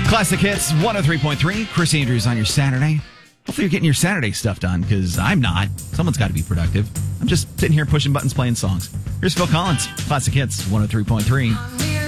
Classic Hits 103.3. Chris Andrews on your Saturday. Hopefully you're getting your Saturday stuff done, because I'm not. Someone's got to be productive. I'm just sitting here pushing buttons, playing songs. Here's Phil Collins. Classic Hits 103.3.